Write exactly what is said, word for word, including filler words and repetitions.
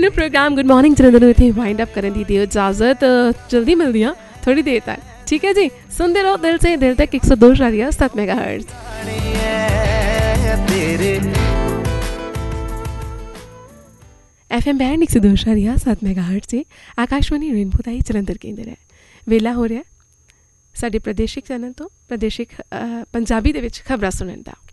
मैंने programme good morning Jalandhar इत्थे wind up करने की दिओ इजाजत। जल्दी मिलदी हां थोड़ी देर तक, ठीक है जी। सुनते रहो दिल से दिल तक एक सौ दो इशारिया सात मेगाहर्ट्ज़। एफ एम बैंड एक सौ दो इशारिया सात मेगाहर्ट्ज़ से आकाशवाणी रेनबो दा जलंधर केंद्र है। वेला हो रहा साडे प्रादेशिक चैनल तो प्रादेशिक पंजाबी दे विच खबरां सुनन दा।